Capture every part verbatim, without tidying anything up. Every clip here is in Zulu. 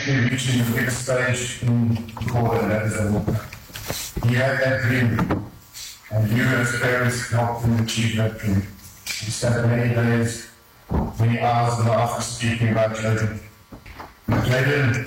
eventually reaching the next stage in football, and that is the World Cup. He had that dream, and you as parents helped him achieve that dream. He spent many days, many hours in the office speaking about Jaden. Jaden,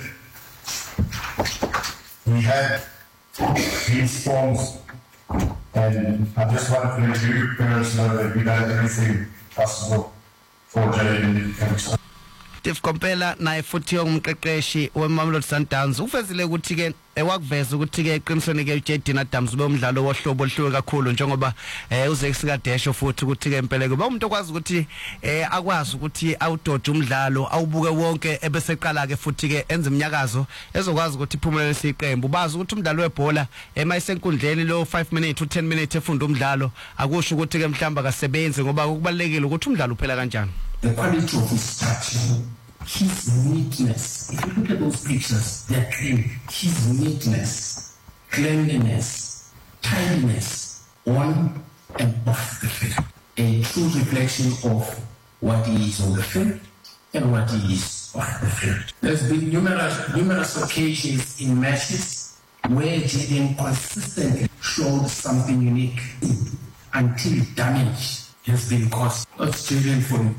he had these forms, and I just wanted to let you parents know that we've done everything possible for Jaden. Steve Kompela naye futhi ongumqeqeshi weMamelodi Sundowns ufezile ukuthi ke ewakuveza ukuthi ke eqinisweni ke uJaden Adams ube umdlalo wohlobo oluhluke kakhulu njengoba eh uZexika Desho futhi ukuthi ke impela kuba umuntu okwazi ukuthi eh akwazi ukuthi awudoda umdlalo awubuke wonke ebeseqala ke futhi ke enze imnyakazo ezokwazi ukuthi iphumelele isiqembu bazi ukuthi umdlalo webhola emayisenkundleni lo five minutes to ten minutes efunda umdlalo akusho ukuthi ke mhlamba kasebenze ngoba kubalekile ukuthi umdlalo uphela kanjani. The quality of his structure, his neatness. If you look at those pictures, they're clean. His neatness, cleanliness, tidiness, on and off the field. A true reflection of what he is on the field and what he is off the field. There's been numerous, numerous occasions in matches where Jaden consistently showed something unique until damage has been caused. That's Jaden for him.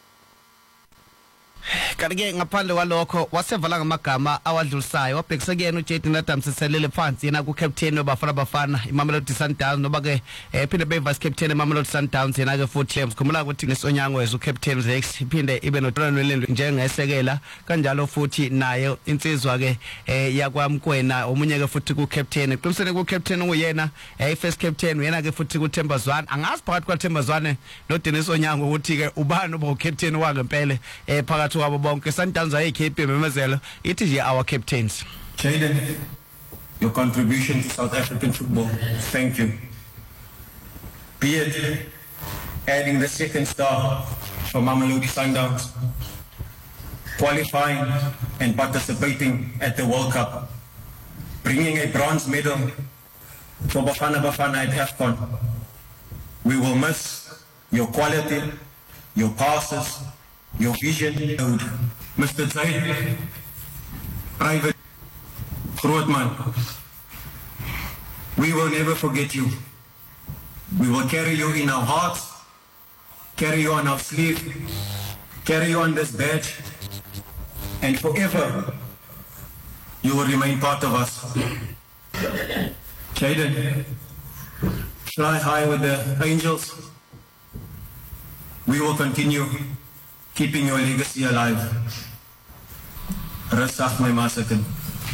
Kanike ngaphandle kwalokho wasevala ngamagama awadlulisayo wabhekisa kuyena uJaden Adams eselele phansi yena ku captain wabafana bafana iMamelodi Sundowns noba ke ephinde be vice captain eMamelodi Sundowns yena ke futhi James khumula ukuthi ngesonyango weza u captain Zex iphinde ibe noTrano Welendo njengesekela kanjalo futhi naye insizwa ke yakwamkwena omunye ke futhi ku captain eqinisele ku captain nguyena eh first captain yena ke futhi ku Thembazwane angazi phakathi kwa Thembazwane no Dennis Onyango ukuthi ke ubani oba captain wake ngempela eh phakathi wabo bonke Sundowns ayikhiphe memezelo ithi nje our captains. Jaden, your contribution to South African football, thank you. Be it adding the second star for Mamelodi Sundowns, qualifying and participating at the World Cup, bringing a bronze medal for Bafana Bafana at AFCON. We will miss your quality, your passes, your vision. Mister Zaid, Private Grootman, we will never forget you. We will carry you in our hearts, carry you on our sleeve, carry you on this badge, and forever you will remain part of us. Jaden, fly high with the angels. We will continue keeping your legacy alive. Rasakh my masakan.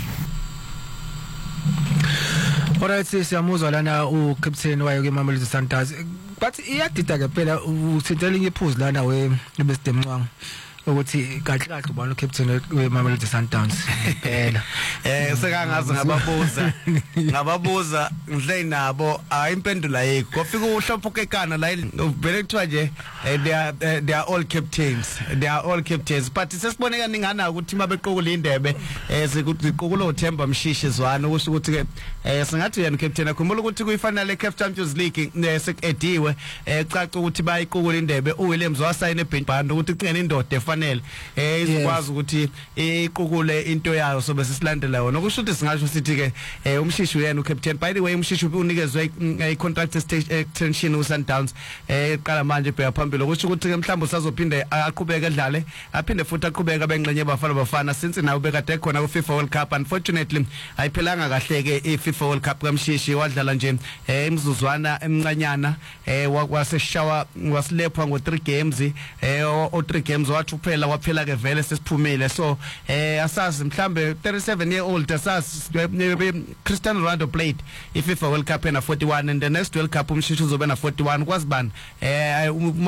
Alright, siyamuzwa lana u captain wayo ke Mamelodi Sundowns but iyadida ke phela uthintela iphuzu lana we Mister Mncwango ukuthi kahle kahle ubona ucaptain weMamelodi Sundowns phela eh sekangazi ngababuza ngababuza ngidle nabo ayimpendulo ayikho kofika uhlophuka ekana la vele kuthiwa nje they are they are all captains they are all captains but sesiboneka ningana ukuthi mabeqokula indebe eh sekuqokula uThemba Mshishi Zwane ukusho ukuthi ke eh singathi yena captain akhumbula ukuthi kuyifanele eCAF Champions League sekediwe ecaca ukuthi bayiqokula indebe uWilliams wasayina ebench band ukuthi kucene indoda efanele eh izikwazi ukuthi iqukule into yayo sobe sisilandela yona okusho ukuthi singasho sithi ke umshishi uyena ucaptain by the way umshishi unikezwe icontract extension uSundowns eh qala manje bheka phambili okusho ukuthi ke mhlawumbe usazophinde aqhubeke edlale aphinde futhi aqhubeka bengxenye bafana bafana since nawe bekade khona ku FIFA World Cup unfortunately ayiphelanga kahle ke iFIFA World Cup kamshishi wadlala nje emzuzwana emncanyana eh waseshawa wasilepha ngo three games eh o three games wathi phela waphela ke vele sesiphumile so eh asazi mhlambe thirty-seven year old asazi Cristiano Ronaldo played iFIFA World Cup na forty-one and the next World Cup umshishi uzobe na forty-one kwazibani eh